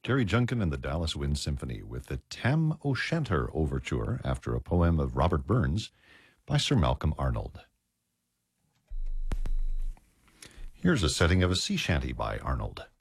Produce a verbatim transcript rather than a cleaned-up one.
Gary Junkin and the Dallas Wind Symphony with the Tam O'Shanter Overture after a poem of Robert Burns by Sir Malcolm Arnold. Here's a setting of a sea shanty by Arnold.